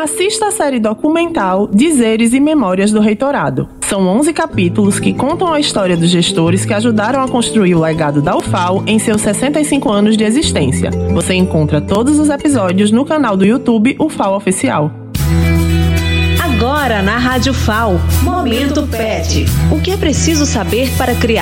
Assista a série documental Dizeres e Memórias do Reitorado. São 11 capítulos que contam a história dos gestores que ajudaram a construir o legado da UFAL em seus 65 anos de existência. Você encontra todos os episódios no canal do YouTube UFAL Oficial. Agora na Rádio FAL, Momento Pet. O que é preciso saber para criar